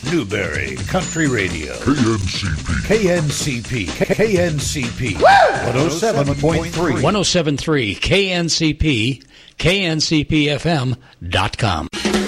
Newberry Country Radio. KNCP. KNCP. 107.3. 107.3 KNCP, KNCPFM.com.